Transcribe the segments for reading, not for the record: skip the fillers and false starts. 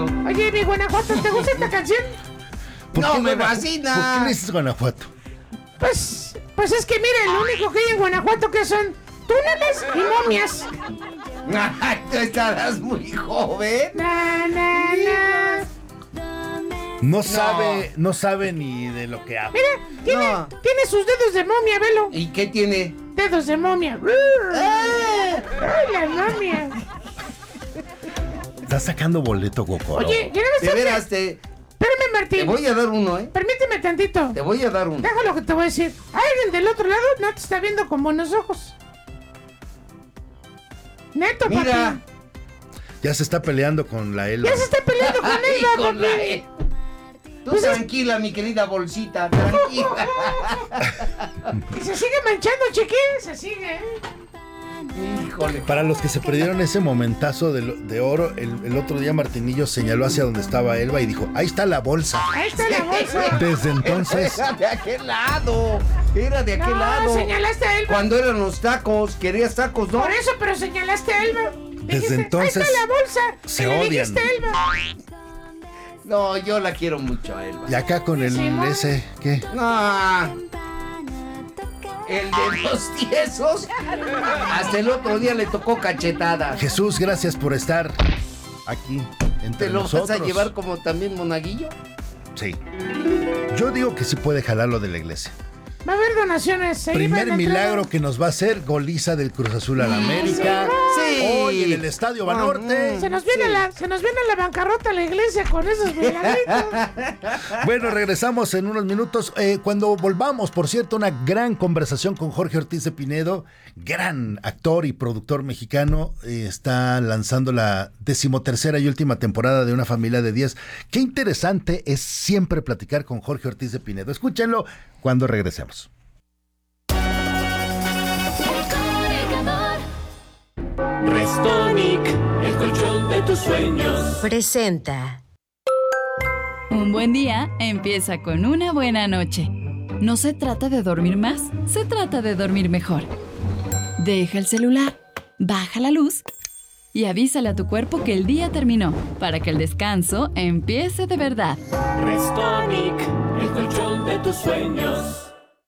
Oye, mi Guanajuato, ¿te gusta esta canción? No, me fascina. ¿Por qué le dices Guanajuato? Pues es que mira, lo único que hay en Guanajuato que son túneles y momias. Ay, tú estarás muy joven. No sabe ni de lo que habla. Mira, tiene sus dedos de momia, velo. ¿Y qué tiene? Dedos de momia. ¡Ay, la momia! Está sacando boleto, Gokoro. Oye, ya no me De veras, Espérame, te Martín. voy a dar uno, ¿eh? Permíteme tantito. Te voy a dar uno. Déjalo que te voy a decir. Alguien del otro lado no te está viendo con buenos ojos. Neto, Mira. papi. Ya se está peleando con la Elba. Ya se está peleando con Ay, Elba, con la papi. E. Tú Pues tranquila, mi querida bolsita, tranquila. Y se sigue manchando, chiquín. Se sigue, Híjole. Para los que se perdieron ese momentazo de oro, el otro día Martinillo señaló hacia donde estaba Elba y dijo, ahí está la bolsa. Ahí está la bolsa. Desde entonces, Era de aquel lado. Era de aquel No, lado. señalaste a Elba. Cuando eran los tacos, querías tacos, ¿no? Por eso, pero señalaste a Elba. Dijiste, entonces ahí está la bolsa. se y le odian. dijiste a Elba. No, yo la quiero mucho a Elba. y acá con el Sí, ese, ¿qué? No. El de los tiesos. Hasta el otro día le tocó cachetada. Jesús, gracias por estar aquí entre ¿Te lo nosotros. vas a llevar como también monaguillo? Sí. Yo digo que sí puede jalarlo de la iglesia. Va a haber donaciones. ahí Primer van a milagro entrar. que nos va a hacer goliza del Cruz Azul al América. Sí. Hoy en el Estadio Banorte. Se nos viene la bancarrota a la iglesia con esos milagritos. Bueno, regresamos en unos minutos. Cuando volvamos, por cierto, una gran conversación con Jorge Ortiz de Pinedo, gran actor y productor mexicano, está lanzando la 13ª y última temporada de Una familia de 10. Qué interesante es siempre platicar con Jorge Ortiz de Pinedo. Escúchenlo cuando regresemos. Restonic, el colchón de tus sueños. Presenta. Un buen día empieza con una buena noche. No se trata de dormir más, se trata de dormir mejor. Deja el celular, baja la luz y avísale a tu cuerpo que el día terminó, para que el descanso empiece de verdad. Restonic, el colchón de tus sueños.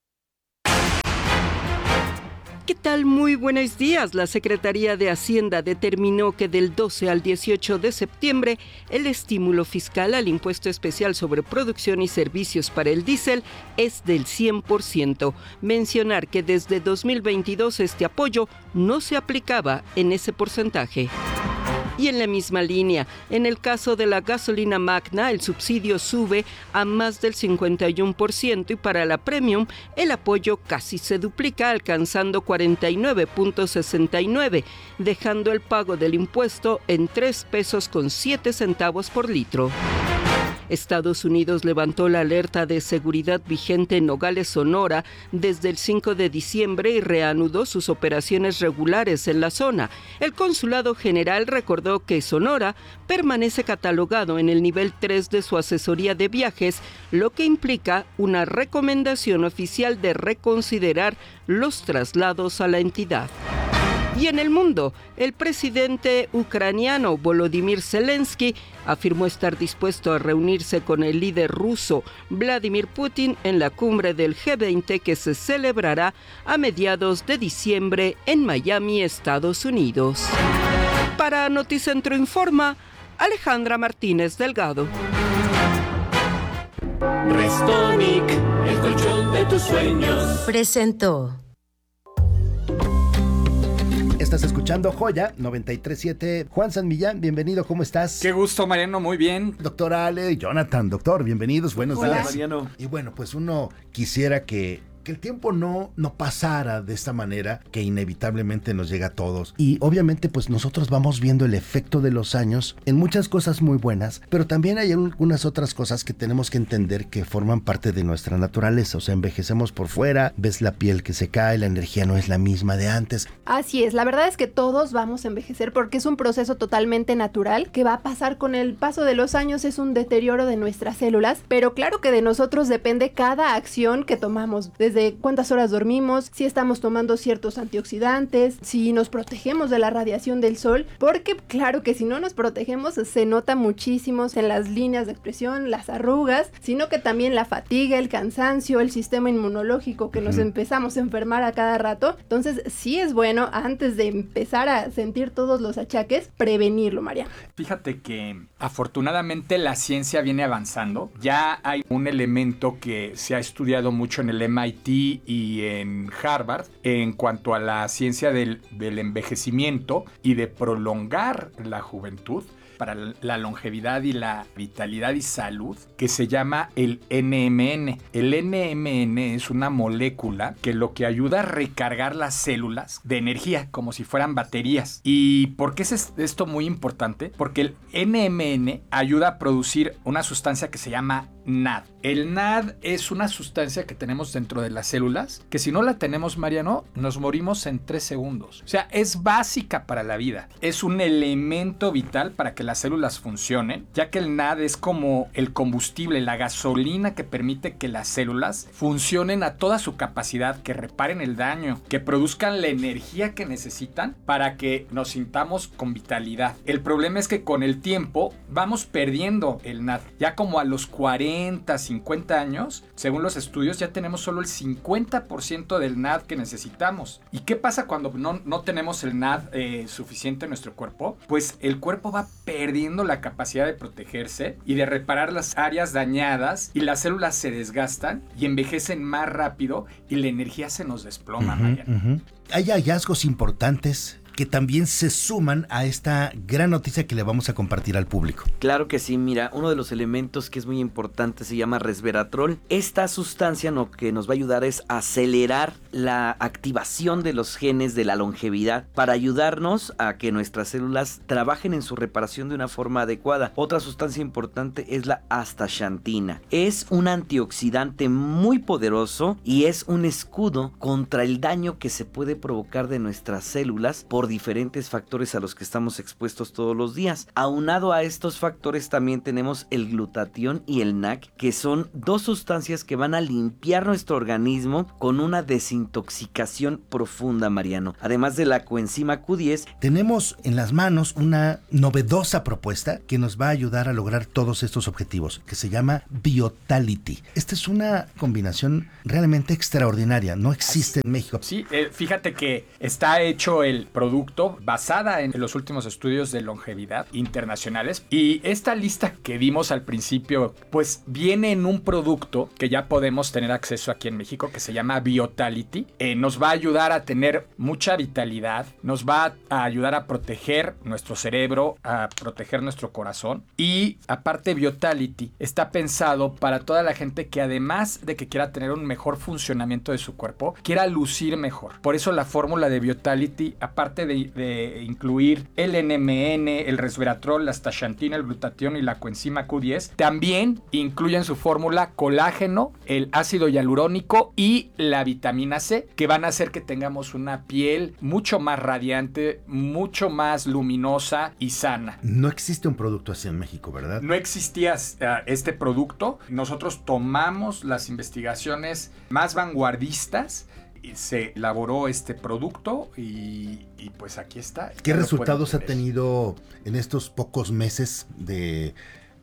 ¿Qué tal? Muy buenos días. La Secretaría de Hacienda determinó que del 12 al 18 de septiembre el estímulo fiscal al impuesto especial sobre producción y servicios para el diésel es del 100%. Mencionar que desde 2022 este apoyo no se aplicaba en ese porcentaje. Y en la misma línea, en el caso de la gasolina magna, el subsidio sube a más del 51% y para la premium, el apoyo casi se duplica, alcanzando 49.69, dejando el pago del impuesto en 3 pesos con 7 centavos por litro. Estados Unidos levantó la alerta de seguridad vigente en Nogales, Sonora, desde el 5 de diciembre y reanudó sus operaciones regulares en la zona. El Consulado General recordó que Sonora permanece catalogado en el nivel 3 de su asesoría de viajes, lo que implica una recomendación oficial de reconsiderar los traslados a la entidad. Y en el mundo, el presidente ucraniano Volodymyr Zelensky afirmó estar dispuesto a reunirse con el líder ruso Vladimir Putin en la cumbre del G20 que se celebrará a mediados de diciembre en Miami, Estados Unidos. Para Noticentro Informa, Alejandra Martínez Delgado. Restonic, el colchón de tus sueños. Presentó. Estás escuchando Joya 93.7. Juan San Millán, bienvenido, ¿cómo estás? Qué gusto, Mariano, muy bien. Doctor Ale y Jonathan, doctor, bienvenidos, buenos Hola, días. Mariano. Y bueno, pues uno quisiera que el tiempo no pasara de esta manera, que inevitablemente nos llega a todos. Y obviamente pues nosotros vamos viendo el efecto de los años en muchas cosas muy buenas, pero también hay algunas otras cosas que tenemos que entender que forman parte de nuestra naturaleza. O sea, envejecemos por fuera, ves la piel que se cae, la energía no es la misma de antes. Así es, la verdad es que todos vamos a envejecer porque es un proceso totalmente natural que va a pasar con el paso de los años, es un deterioro de nuestras células, pero claro que de nosotros depende cada acción que tomamos. Desde desde cuántas horas dormimos, si estamos tomando ciertos antioxidantes, si nos protegemos de la radiación del sol, porque claro que si no nos protegemos se nota muchísimo en las líneas de expresión, las arrugas, sino que también la fatiga, el cansancio, el sistema inmunológico, que nos empezamos a enfermar a cada rato. Entonces sí es bueno, antes de empezar a sentir todos los achaques, prevenirlo, María. Fíjate que afortunadamente la ciencia viene avanzando. Ya hay un elemento que se ha estudiado mucho en el MIT y en Harvard en cuanto a la ciencia del envejecimiento y de prolongar la juventud para la longevidad y la vitalidad y salud, que se llama el NMN. El NMN es una molécula que lo que ayuda a recargar las células de energía, como si fueran baterías. ¿Y por qué es esto muy importante? Porque el NMN ayuda a producir una sustancia que se llama NAD. El NAD es una sustancia que tenemos dentro de las células, que si no la tenemos, Mariano, nos morimos en 3 segundos. O sea, es básica para la vida. Es un elemento vital para que las células funcionen, ya que el NAD es como el combustible, la gasolina que permite que las células funcionen a toda su capacidad, que reparen el daño, que produzcan la energía que necesitan para que nos sintamos con vitalidad. El problema es que con el tiempo vamos perdiendo el NAD. Ya como a los 40, 50 años, según los estudios, ya tenemos solo el 50% del NAD que necesitamos. ¿Y qué pasa cuando no tenemos el NAD suficiente en nuestro cuerpo? Pues el cuerpo va perdiendo la capacidad de protegerse y de reparar las áreas dañadas, y las células se desgastan y envejecen más rápido y la energía se nos desploma, Mariana. Hay hallazgos importantes que también se suman a esta gran noticia que le vamos a compartir al público. Claro que sí, mira, uno de los elementos que es muy importante se llama resveratrol. Esta sustancia lo que nos va a ayudar es acelerar la activación de los genes de la longevidad para ayudarnos a que nuestras células trabajen en su reparación de una forma adecuada. Otra sustancia importante es la astaxantina. Es un antioxidante muy poderoso y es un escudo contra el daño que se puede provocar de nuestras células por diferentes factores a los que estamos expuestos todos los días. Aunado a estos factores también tenemos el glutatión y el NAC, que son dos sustancias que van a limpiar nuestro organismo con una desintoxicación profunda, Mariano. Además de la coenzima Q10, tenemos en las manos una novedosa propuesta que nos va a ayudar a lograr todos estos objetivos, que se llama Biotality. Esta es una combinación realmente extraordinaria, no existe en México. Sí, fíjate que está hecho el producto basada en los últimos estudios de longevidad internacionales, y esta lista que dimos al principio pues viene en un producto que ya podemos tener acceso aquí en México, que se llama Biotality. Nos va a ayudar a tener mucha vitalidad, nos va a ayudar a proteger nuestro cerebro, a proteger nuestro corazón, y aparte Biotality está pensado para toda la gente que además de que quiera tener un mejor funcionamiento de su cuerpo, quiera lucir mejor. Por eso la fórmula de Biotality, aparte de incluir el NMN, el resveratrol, la astaxantina, el glutatión y la coenzima Q10, también incluye en su fórmula colágeno, el ácido hialurónico y la vitamina C, que van a hacer que tengamos una piel mucho más radiante, mucho más luminosa y sana. No existe un producto así en México, ¿verdad? No existía este producto. Nosotros tomamos las investigaciones más vanguardistas, se elaboró este producto y pues aquí está. ¿Qué resultados ha tenido en estos pocos meses de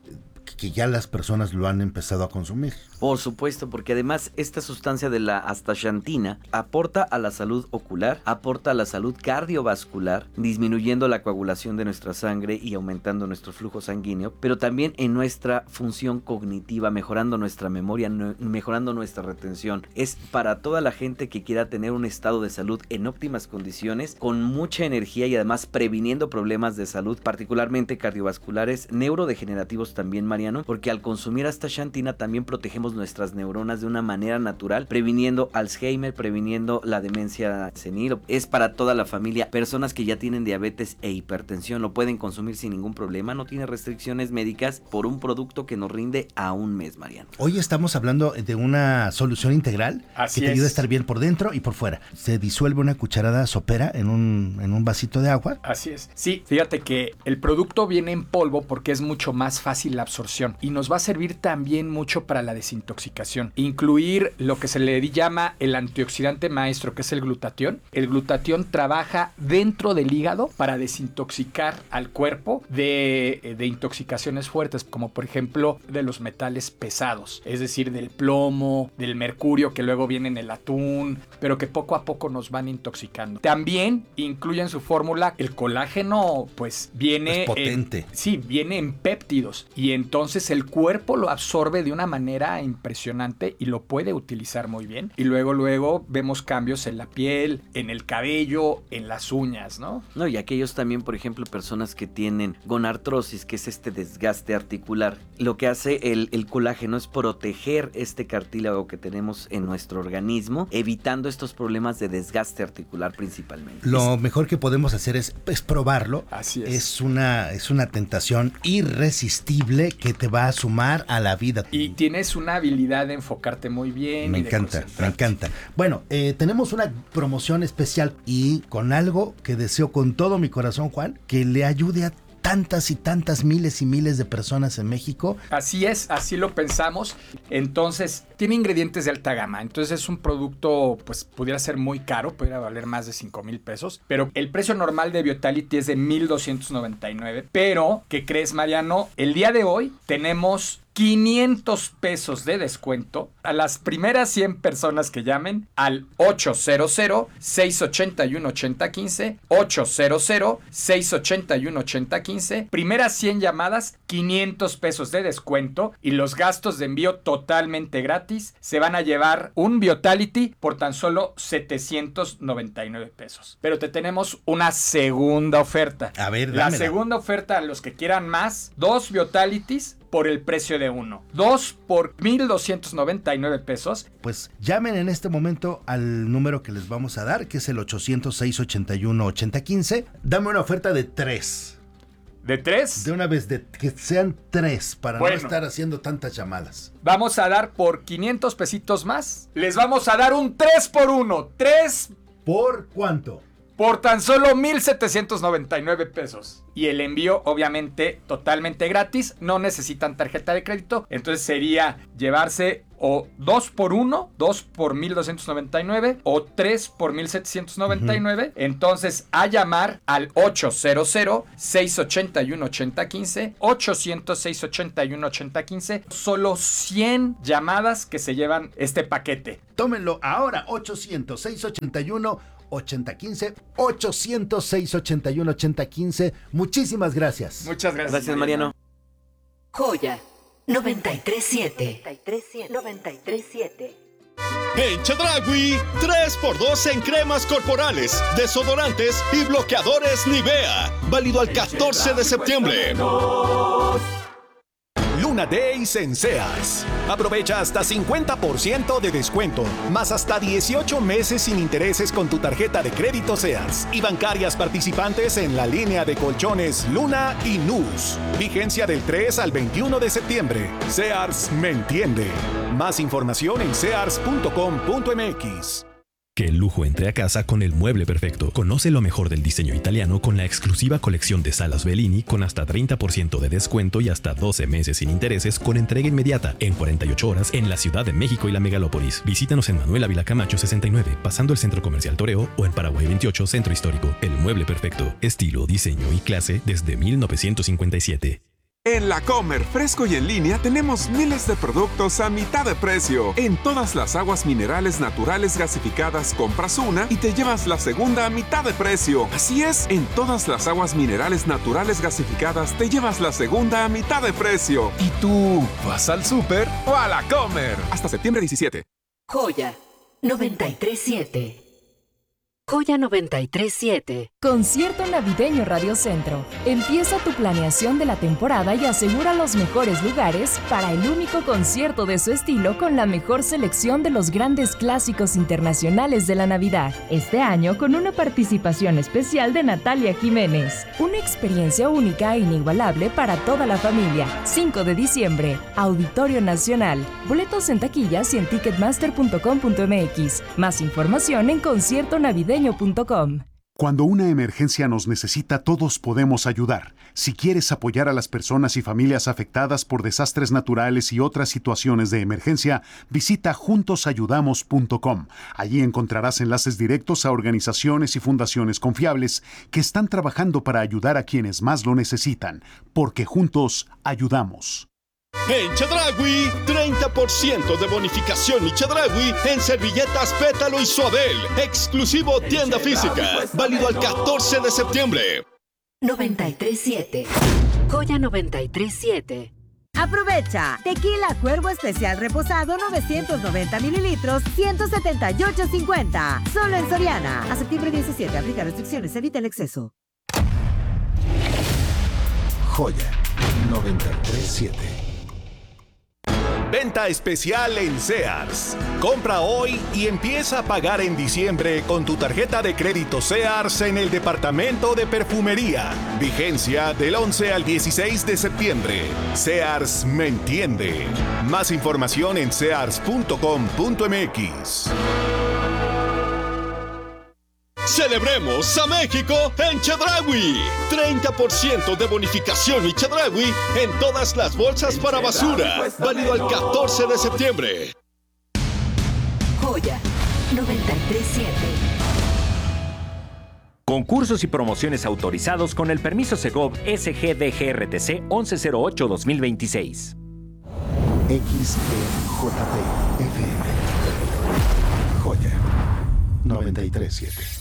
que ya las personas lo han empezado a consumir? Por supuesto, porque además esta sustancia de la astaxantina aporta a la salud ocular, aporta a la salud cardiovascular, disminuyendo la coagulación de nuestra sangre y aumentando nuestro flujo sanguíneo, pero también en nuestra función cognitiva, mejorando nuestra memoria, mejorando nuestra retención. Es para toda la gente que quiera tener un estado de salud en óptimas condiciones, con mucha energía y además previniendo problemas de salud, particularmente cardiovasculares, neurodegenerativos también, Mariano, porque al consumir astaxantina también protegemos nuestras neuronas de una manera natural, previniendo Alzheimer, previniendo la demencia senil. Es para toda la familia. Personas que ya tienen diabetes e hipertensión lo pueden consumir sin ningún problema, no tiene restricciones médicas, por un producto que nos rinde a un mes, Mariano. Hoy estamos hablando de una solución integral que te ayuda a estar bien por dentro y por fuera. Se disuelve una cucharada sopera en un vasito de agua. Así es. Sí, fíjate que el producto viene en polvo porque es mucho más fácil la absorción y nos va a servir también mucho para la desintoxicación desintoxicación. Incluir lo que se le llama el antioxidante maestro, que es el glutatión. El glutatión trabaja dentro del hígado para desintoxicar al cuerpo de intoxicaciones fuertes, como por ejemplo de los metales pesados, es decir, del plomo, del mercurio que luego viene en el atún, pero que poco a poco nos van intoxicando. También incluye en su fórmula el colágeno, pues viene... Es potente. Viene en péptidos y entonces el cuerpo lo absorbe de una manera impresionante y lo puede utilizar muy bien. Y luego vemos cambios en la piel, en el cabello, en las uñas, ¿no? No, y aquellos también, por ejemplo, personas que tienen gonartrosis, que es este desgaste articular. Lo que hace el colágeno es proteger este cartílago que tenemos en nuestro organismo, evitando estos problemas de desgaste articular principalmente. Lo mejor que podemos hacer es probarlo. Así es. Es una tentación irresistible que te va a sumar a la vida. Y tienes una habilidad de enfocarte muy bien. Me encanta. Bueno, tenemos una promoción especial y con algo que deseo con todo mi corazón, Juan, que le ayude a tantas y tantas miles y miles de personas en México. Así es, así lo pensamos. Entonces, tiene ingredientes de alta gama. Entonces, es un producto, pues, pudiera ser muy caro, pudiera valer más de 5,000 pesos. Pero el precio normal de Vitality es de 1,299. Pero, ¿qué crees, Mariano? El día de hoy tenemos 500 pesos de descuento a las primeras 100 personas que llamen al 800-681-8015, 800-681-8015. Primeras 100 llamadas, 500 pesos de descuento y los gastos de envío totalmente gratis. Se van a llevar un Vitality por tan solo 799 pesos. Pero te tenemos una segunda oferta. A ver, la dámela. segunda oferta a los que quieran más, 2 Vitalities por el precio de uno. 2 por 1,299 pesos. Pues llamen en este momento al número que les vamos a dar, que es el 800-681-8015. Dame una oferta de 3. ¿De 3? De una vez, que sean 3 para Bueno. no estar haciendo tantas llamadas. Vamos a dar por 500 pesitos más. Les vamos a dar un 3 por 1. 3 ¿Por cuánto? por tan solo 1,799 pesos. Y el envío, obviamente, totalmente gratis. No necesitan tarjeta de crédito. Entonces sería llevarse o 2 por 1, 2 por 1,299 o 3 por 1,799. Entonces, a llamar al 800-681-8015, 800-681-8015. Solo 100 llamadas que se llevan este paquete. Tómenlo ahora, 800-681-8015, 800-681-8015. Muchísimas gracias. Muchas gracias. Gracias, Mariano. Joya 93.7. 93.7. En Chedraui, 3x2 en cremas corporales, desodorantes y bloqueadores Nivea. Válido al 14 de septiembre. Luna Days en Sears. Aprovecha hasta 50% de descuento, más hasta 18 meses sin intereses con tu tarjeta de crédito Sears y bancarias participantes en la línea de colchones Luna y Nus. Vigencia del 3 al 21 de septiembre. Sears me entiende. Más información en sears.com.mx. Que el lujo entre a casa con el mueble perfecto. Conoce lo mejor del diseño italiano con la exclusiva colección de salas Bellini con hasta 30% de descuento y hasta 12 meses sin intereses con entrega inmediata en 48 horas en la Ciudad de México y la Megalópolis. Visítanos en Manuel Ávila Camacho 69, pasando el Centro Comercial Toreo o en Paraguay 28, Centro Histórico. El mueble perfecto. Estilo, diseño y clase desde 1957. En La Comer, fresco y en línea, tenemos miles de productos a mitad de precio. En todas las aguas minerales naturales gasificadas compras una y te llevas la segunda a mitad de precio. Así es, en todas las aguas minerales naturales gasificadas te llevas la segunda a mitad de precio. ¿Y tú vas al súper o a La Comer? Hasta septiembre 17. Joya 93.7. Joya 93.7. Concierto navideño Radio Centro. Empieza tu planeación de la temporada y asegura los mejores lugares para el único concierto de su estilo con la mejor selección de los grandes clásicos internacionales de la Navidad. Este año con una participación especial de Natalia Jiménez. Una experiencia única e inigualable para toda la familia. 5 de diciembre, Auditorio Nacional. Boletos en taquillas y en ticketmaster.com.mx. Más información en conciertonavideño.com. Cuando una emergencia nos necesita, todos podemos ayudar. Si quieres apoyar a las personas y familias afectadas por desastres naturales y otras situaciones de emergencia, visita juntosayudamos.com. Allí encontrarás enlaces directos a organizaciones y fundaciones confiables que están trabajando para ayudar a quienes más lo necesitan, porque juntos ayudamos. En Chedraui, 30% de bonificación y Chedraui en servilletas Pétalo y Suabel. Exclusivo tienda física. Válido al 14 de septiembre. 93.7. Joya 93.7. Aprovecha. Tequila Cuervo Especial Reposado 990 mililitros, 178.50. Solo en Soriana. A septiembre 17. Aplica restricciones. Evita el exceso. Joya 93.7. Venta especial en Sears. Compra hoy y empieza a pagar en diciembre con tu tarjeta de crédito Sears en el departamento de perfumería. Vigencia del 11 al 16 de septiembre. Sears me entiende. Más información en sears.com.mx. Celebremos a México en Chedraui. 30% de bonificación y Chedraui en todas las bolsas para basura. Válido al 14 de septiembre. Joya 93.7. Concursos y promociones autorizados con el permiso Segov SGDGRTC 1108-2026. XEJP FM. Joya 93.7.